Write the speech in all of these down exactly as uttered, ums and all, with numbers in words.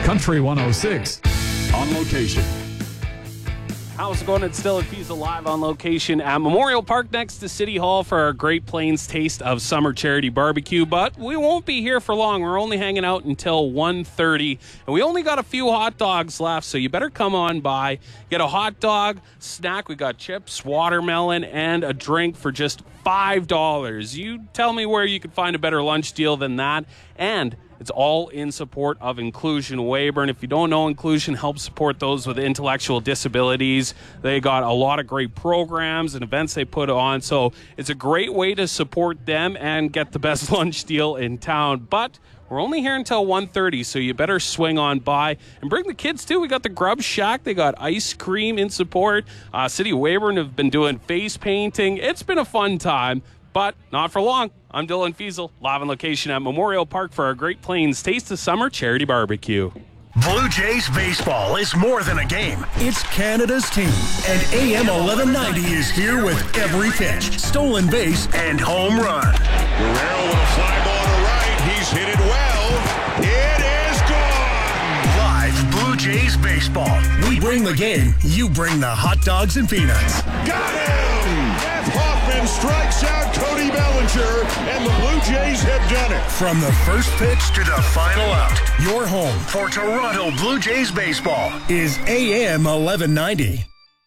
Country one oh six. On location. How's it going? It's still at Fiesel live on location at Memorial Park next to City Hall for our Great Plains Taste of Summer Charity Barbecue. But we won't be here for long. We're only hanging out until one thirty. And we only got a few hot dogs left, so you better come on by. Get a hot dog, snack. We got chips, watermelon, and a drink for just five dollars. You tell me where you could find a better lunch deal than that. And it's all in support of Inclusion Weyburn. If you don't know, Inclusion helps support those with intellectual disabilities. They got a lot of great programs and events they put on. So it's a great way to support them and get the best lunch deal in town. But we're only here until one thirty, so you better swing on by. And bring the kids, too. We got the Grub Shack. They got ice cream in support. Uh, City of Weyburn have been doing face painting. It's been a fun time, but not for long. I'm Dylan Fiesel, live on location at Memorial Park for our Great Plains Taste of Summer Charity Barbecue. Blue Jays baseball is more than a game. It's Canada's team. And A M eleven ninety is here with every pitch, stolen base, and home run. Guerrero with a fly ball to right. He's hit it well. It is gone. Live Blue Jays baseball. We bring the game. You bring the hot dogs and peanuts. Got him! Jeff Hoffman strikes out Cody Bellinger, and the Blue Jays have done it. From the first pitch to the final out, your home for Toronto Blue Jays baseball is A M eleven ninety.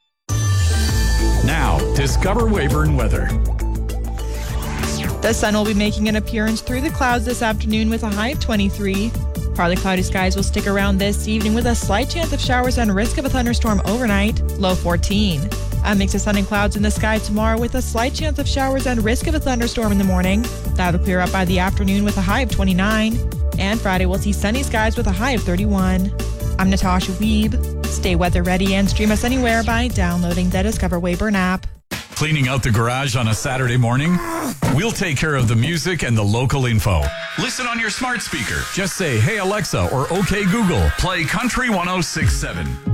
Now, discover Weyburn weather. The sun will be making an appearance through the clouds this afternoon with a high of twenty-three. Partly cloudy skies will stick around this evening with a slight chance of showers and risk of a thunderstorm overnight, low fourteen. A mix of sun and clouds in the sky tomorrow with a slight chance of showers and risk of a thunderstorm in the morning. That'll clear up by the afternoon with a high of twenty-nine. And Friday we'll see sunny skies with a high of thirty-one. I'm Natasha Weeb. Stay weather ready and stream us anywhere by downloading the Discover Weyburn app. Cleaning out the garage on a Saturday morning? We'll take care of the music and the local info. Listen on your smart speaker. Just say, "Hey Alexa," or "Okay Google, play Country one oh six point seven."